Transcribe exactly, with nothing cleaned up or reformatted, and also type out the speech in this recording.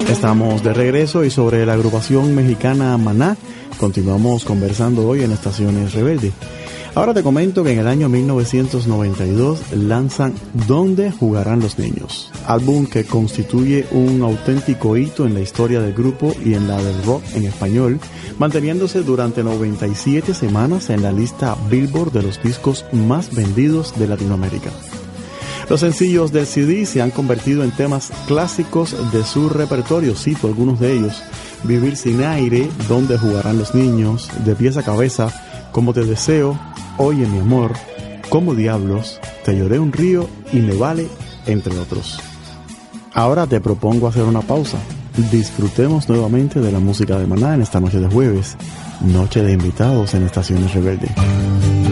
Estamos de regreso y sobre la agrupación mexicana Maná continuamos conversando hoy en Estaciones Rebelde. Ahora te comento que en el año mil novecientos noventa y dos lanzan ¿Dónde jugarán los niños?, álbum que constituye un auténtico hito en la historia del grupo y en la del rock en español, manteniéndose durante noventa y siete semanas en la lista Billboard de los discos más vendidos de Latinoamérica. Los sencillos del C D se han convertido en temas clásicos de su repertorio, cito algunos de ellos: Vivir sin aire, ¿Dónde jugarán los niños?, De pies a cabeza, Como te deseo, Oye mi amor, Como diablos, Te lloré un río y Me vale, entre otros. Ahora te propongo hacer una pausa. Disfrutemos nuevamente de la música de Maná en esta noche de jueves, noche de invitados en Estaciones Rebelde.